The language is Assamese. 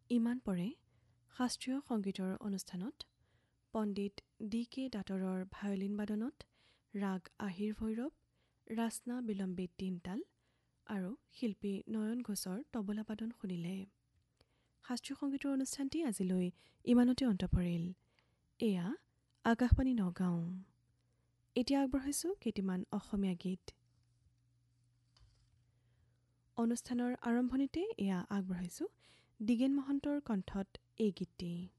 ইমান পৰে শাস্ত্ৰীয় সংগীতৰ অনুষ্ঠানত পণ্ডিত D.K. দাতৰৰ ভায়লিন বাদনত ৰাগ আহিৰ ভৈৰৱ, ৰাচনা বিলম্বিত তিনতাল আৰু শিল্পী নয়ন ঘোষৰ তবলা বাদন শুনিলে। শাস্ত্ৰীয় সংগীতৰ অনুষ্ঠানটি আজিলৈ ইমানতে অন্ত পৰিল। এয়া আকাশবাণী নগাঁও। এতিয়া আগবঢ়াইছোঁ কেইটিমান অসমীয়া গীত। অনুষ্ঠানৰ আৰম্ভণিতে এয়া আগবঢ়াইছোঁ দিগেন মহন্তৰ কণ্ঠত এই গীতটি।